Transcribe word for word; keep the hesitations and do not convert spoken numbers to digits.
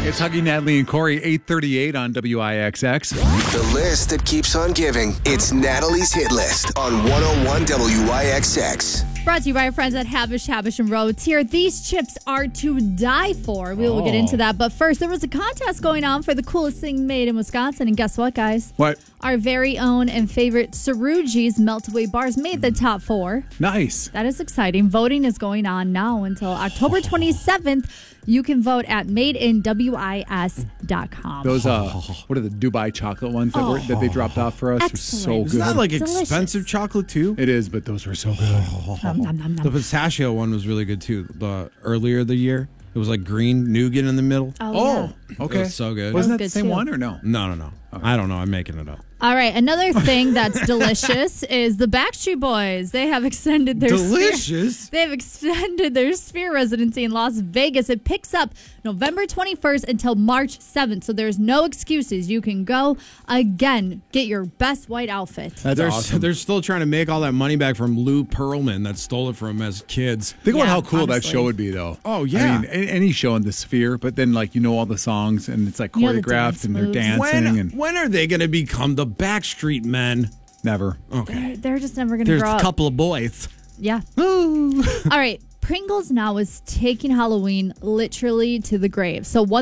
It's Huggy, Natalie, and Corey, eight thirty-eight on W I X X. The list that keeps on giving. It's Natalie's Hit List on one oh one W I X X. Brought to you by our friends at Habish, Habish and Rhodes here. These chips are to die for. We will Oh. get into that. But first, there was a contest going on for the coolest thing made in Wisconsin. And guess what, guys? What? Our very own and favorite Cerrugi's Meltaway Bars made the top four. Nice. That is exciting. Voting is going on now until October twenty-seventh. You can vote at made in W I S dot com. Those, uh, what are the Dubai chocolate ones that, were, that they dropped off for us? They're so Excellent. good. Isn't that like Delicious. expensive chocolate too? It is, but those were so good. Nom, nom, nom, nom. The pistachio one was really good too. The earlier the year, it was like green nougat in the middle. Oh, Oh, yeah. okay. It was so good. Wasn't That that was the good, same too. one or no? No, no, no. I don't know. I'm making it up. All right, another thing that's delicious is the Backstreet Boys. They have extended their Delicious? Sphere, they have extended their Sphere residency in Las Vegas. It picks up November twenty-first until March seventh, so there's no excuses. You can go again, get your best white outfit. That's They're, awesome. they're still trying to make all that money back from Lou Pearlman that stole it from them as kids. Think about Yeah, how cool that honestly. show would be, though. Oh, yeah. I mean, a- any show in the Sphere, but then, like, you know all the songs, and it's, like, You know the choreographed, dance and they're moves. dancing, When, and when are they going to become the Backstreet Men? never. Okay. They're, they're just never going to There's grow a up. couple of boys. Yeah. All right, Pringles now is taking Halloween literally to the grave. So one